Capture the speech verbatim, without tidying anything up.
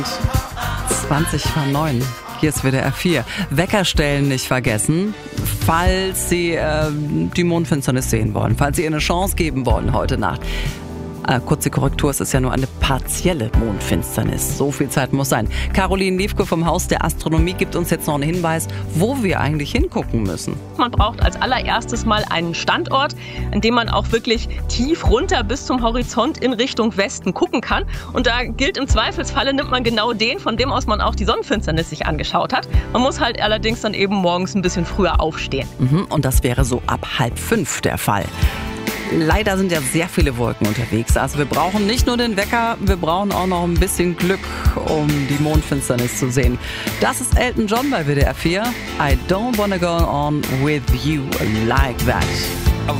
zwanzig vor neun. Hier ist W D R vier. Wecker stellen nicht vergessen, falls Sie äh, die Mondfinsternis sehen wollen, falls Sie ihr eine Chance geben wollen heute Nacht. Äh, kurze Korrektur, es ist ja nur eine partielle Mondfinsternis. So viel Zeit muss sein. Caroline Liefke vom Haus der Astronomie gibt uns jetzt noch einen Hinweis, wo wir eigentlich hingucken müssen. Man braucht als allererstes mal einen Standort, an dem man auch wirklich tief runter bis zum Horizont in Richtung Westen gucken kann. Und da gilt im Zweifelsfalle, nimmt man genau den, von dem aus man auch die Sonnenfinsternis sich angeschaut hat. Man muss halt allerdings dann eben morgens ein bisschen früher aufstehen. Mhm, und das wäre so ab halb fünf der Fall. Leider sind ja sehr viele Wolken unterwegs. Also wir brauchen nicht nur den Wecker, wir brauchen auch noch ein bisschen Glück, um die Mondfinsternis zu sehen. Das ist Elton John bei W D R vier. I don't wanna go on with you like that.